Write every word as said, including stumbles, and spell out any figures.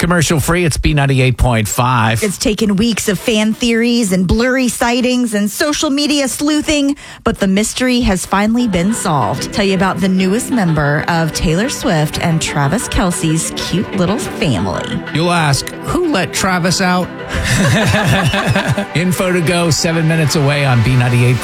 commercial free. It's B ninety-eight point five. It's taken weeks of fan theories and blurry sightings and social media sleuthing, but the mystery has finally been solved. Tell you about the newest member of Taylor Swift and Travis Kelce's cute little family. You'll ask, who let Travis out? Info to go, seven minutes away on B ninety-eight.